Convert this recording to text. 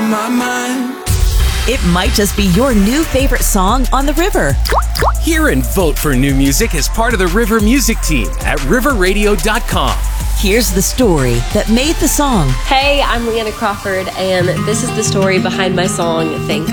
my mind. It might just be your new favorite song on the river. Hear and vote for new music as part of the River Music Team at riverradio.com. Here's the story that made the song. Hey, I'm Leanna Crawford, and this is the story behind my song, Thank